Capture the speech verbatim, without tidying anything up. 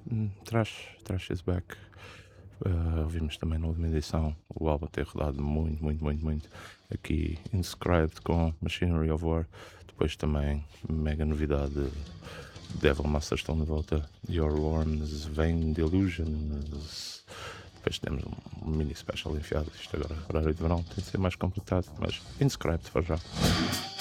hum, traz, traz esse back. Uh, ouvimos também na última edição o álbum ter rodado muito, muito, muito, muito. Aqui Inscribed com Machinery of War. Depois também mega novidade: Devil Masters estão de volta. Your Worms, Vain Delusions. Depois temos um mini special enfiado. Isto agora, horário de verão, tem de ser mais complicado, mas Inscribed para já.